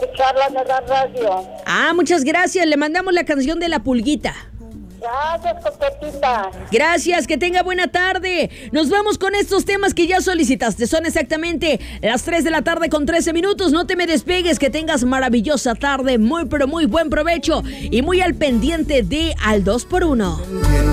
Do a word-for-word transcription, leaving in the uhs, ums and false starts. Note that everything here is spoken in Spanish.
escucharla en la radio. Ah, muchas gracias. Le mandamos la canción de La Pulguita. Gracias, coquetita. Gracias, que tenga buena tarde. Nos vamos con estos temas que ya solicitaste. Son exactamente las tres de la tarde con trece minutos. No te me despegues, que tengas maravillosa tarde. Muy, pero muy buen provecho. Y muy al pendiente de Al dos por uno.